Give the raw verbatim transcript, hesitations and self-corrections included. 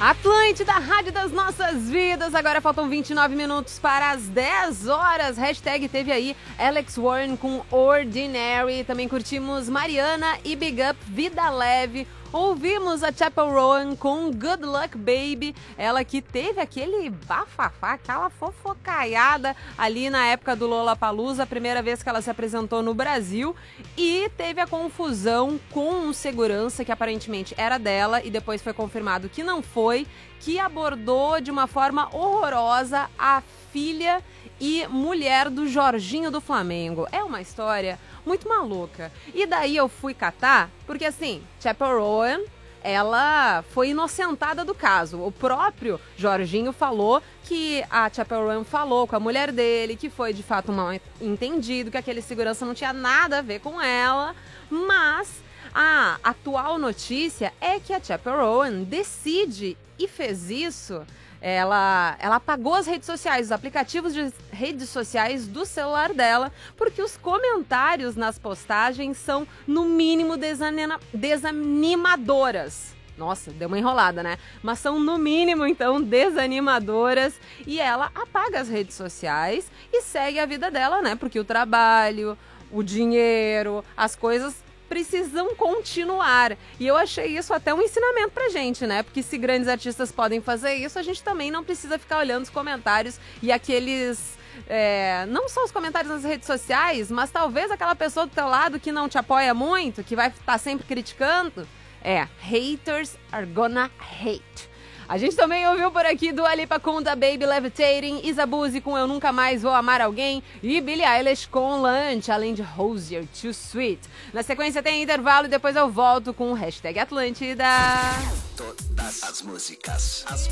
Atlântida, Rádio das Nossas Vidas. Agora faltam vinte e nove minutos para as dez horas. Hashtag teve aí Alex Warren com Ordinary. Também curtimos Mariana e Big Up, Vida Leve. Ouvimos a Chappell Roan com Good Luck Baby, ela que teve aquele bafafá, aquela fofocaiada ali na época do Lollapalooza, a primeira vez que ela se apresentou no Brasil, e teve a confusão com um segurança que aparentemente era dela e depois foi confirmado que não foi, que abordou de uma forma horrorosa a filha e mulher do Jorginho do Flamengo. É uma história muito maluca. E daí eu fui catar, porque assim, Chappell Roan, ela foi inocentada do caso. O próprio Jorginho falou que a Chappell Roan falou com a mulher dele, que foi de fato um mal entendido, que aquele segurança não tinha nada a ver com ela, mas a atual notícia é que a Chappell Roan decide e fez isso. Ela, ela apagou as redes sociais, os aplicativos de redes sociais do celular dela, porque os comentários nas postagens são, no mínimo, desanima, desanimadoras. Nossa, deu uma enrolada, né? Mas são, no mínimo, então, desanimadoras. E ela apaga as redes sociais e segue a vida dela, né? Porque o trabalho, o dinheiro, as coisas precisam continuar. E eu achei isso até um ensinamento pra gente, né? Porque se grandes artistas podem fazer isso, a gente também não precisa ficar olhando os comentários e aqueles... É, não só os comentários nas redes sociais, mas talvez aquela pessoa do teu lado que não te apoia muito, que vai estar sempre criticando. É, haters are gonna hate. A gente também ouviu por aqui Dua Lipa com Da Baby Levitating, Isa Buzzi com Eu Nunca Mais Vou Amar Alguém e Billie Eilish com Lunch, além de Rosier, Too Sweet. Na sequência tem intervalo e depois eu volto com o Hashtag Atlântida. Todas as músicas, as